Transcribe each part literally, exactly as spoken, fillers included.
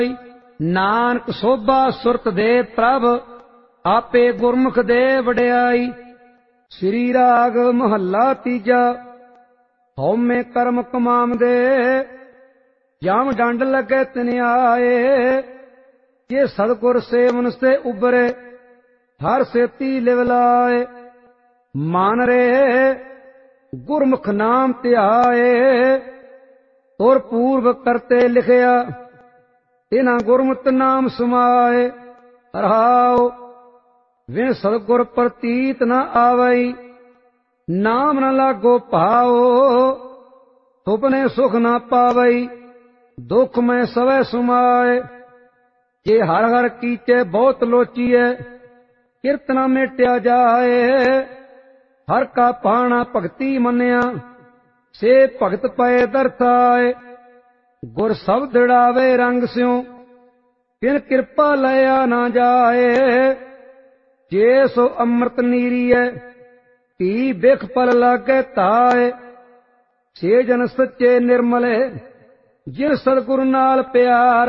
ਨਾਨਕ ਸੋਭਾ ਸੁਰਤ ਦੇ ਪ੍ਰਭ ਆਪੇ ਗੁਰਮੁਖ ਦੇ ਵਡਿਆਈ। ਸ੍ਰੀ ਰਾਗ ਮਹੱਲਾ ਤੀਜਾ। ਹਉਮੈ ਕਰਮ ਕਮਾਵਦੇ ਜਮ ਡੰਡ ਲੱਗੇ ਤਿਨ ਆਏ। ਜੇ ਸਤਿਗੁਰ ਸੇਵਨ ਸੇ ਉਬਰੇ ਹਰ ਸੇਤੀ ਲਿਵ ਲਾਏ। ਮਨ ਰੇ ਗੁਰਮੁਖ ਨਾਮ ਧਿਆਏ ਤੁਰ ਪੂਰਵ ਕਰਤੇ ਲਿਖਿਆ। ਇਨਾ ਗੁਰਮਤਿ ਨਾਮ ਸਮਾਏ। ਰਹਾਉ ਵਿਣ ਸਤਿਗੁਰ ਪ੍ਰਤੀਤ ਨ ਆਵਈ ਨਾਮ ਨ ਲਾਗੋ ਭਾਉ। ਸੁਪਨੇ ਸੁਖ ਨ ਪਾਵਈ ਦੁਖ ਮੈਂ ਸਵੈ ਸੁਮਾਏ। ਜੇ ਹਰ ਹਰ ਕੀਚੇ ਬਹੁਤ ਲੋਚੀਐ ਕਿਰਤ ਨ ਮੇਟਿਆ ਜਾਏ। ਹਰ ਕਾ ਪਾਣਾ ਭਗਤੀ ਮੰਨਿਆ ਸੇ ਭਗਤ ਪਏ ਦਰਥਾਏ। ਗੁਰ ਸਬਦ ੜਾਵੇ ਰੰਗ ਸਿਉ ਕਿਨ ਕਿਰਪਾ ਲਿਆ ਨਾ ਜਾਏ। ਜੇ ਸੋ ਅੰਮ੍ਰਿਤ ਨੀਰੀਐ ਧੀ ਬਿਖ ਪਲ ਲਾਗੇ ਧਾਏ। ਸੇ ਜਨ ਸੱਚੇ ਨਿਰਮਲੇ ਜਿਨ ਸਤਿਗੁਰ ਨਾਲ ਪਿਆਰ।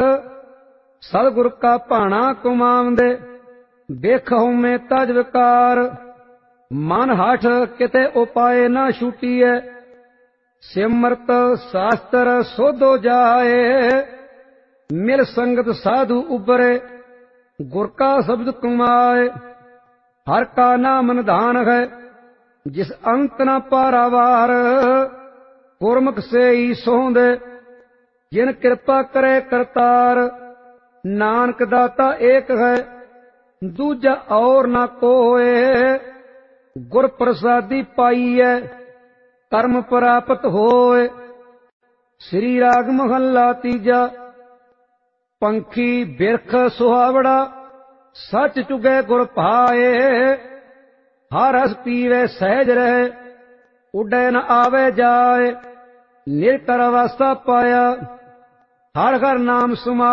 ਸਤਿਗੁਰ ਕਾ ਭਾਣਾ ਕਮਾਵਦੇ ਬਿਖ ਹਉਮੈ ਤਜ ਵਿਕਾਰ। ਮਨ ਹਠ ਕਿਤੇ ਉਪਾਏ ਨਾ ਛੂਟੀਐ ਸਿਮਰਤ ਸ਼ਾਸਤਰ ਸੋਧੋ ਜਾਏ। ਮਿਲ ਸੰਗਤ ਸਾਧੂ ਉਬਰੇ ਗੁਰ ਕਾ ਸ਼ਬਦ ਕਮਾਏ। ਹਰ ਕਾ ਨਾਮ ਨਿਧਾਨ ਹੈ ਜਿਸ ਅੰਤ ਨ ਪਾਰਾਵਾਰ। ਗੁਰਮੁਖ ਸੇ ਹੀ ਸੋਹੰਦੇ ਜਿਨ ਕਿਰਪਾ ਕਰੇ ਕਰਤਾਰ। ਨਾਨਕ ਦਾਤਾ ਏਕ ਹੈ ਦੂਜਾ ਔਰ ਨਾ ਕੋਏ। ਗੁਰ ਪ੍ਰਸਾਦੀ ਪਾਈਐ ਕਰਮ ਪ੍ਰਾਪਤ ਹੋਏ। ਸ੍ਰੀ ਰਾਗ ਮਹੱਲਾ ਤੀਜਾ। ਪੰਖੀ ਬਿਰਖ ਸੁਹਾਵੜਾ ਸੱਚ ਚੁਗੇ ਗੁਰ ਭਾਏ। ਹਰ ਰਸ ਪੀਵੇ ਸਹਿਜ ਰਹੇ ਉੱਡੇ ਨ ਆਵੇ ਜਾਏ। ਨਿਰਕਰ ਅਵਸਥਾ ਪਾਇਆ ਹਰ ਹਰ ਨਾਮ ਸਮਾਏ।